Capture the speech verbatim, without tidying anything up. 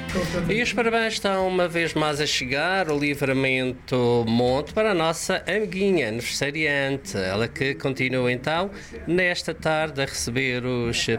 E os parabéns estão uma vez mais a chegar, o Livramento Monte, para a nossa amiguinha aniversariante. Ela que continua então, nesta tarde, a receber os